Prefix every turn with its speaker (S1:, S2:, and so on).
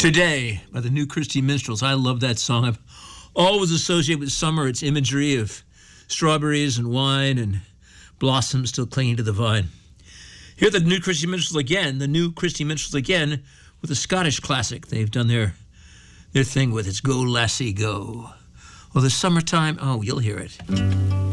S1: Today by the New Christy Minstrels. I love that song. I've always associated with summer its imagery of strawberries and wine and blossoms still clinging to the vine. Here the New Christy Minstrels again, with a Scottish classic they've done their thing with. It's Go Lassie Go. Well, the summertime, oh, you'll hear it.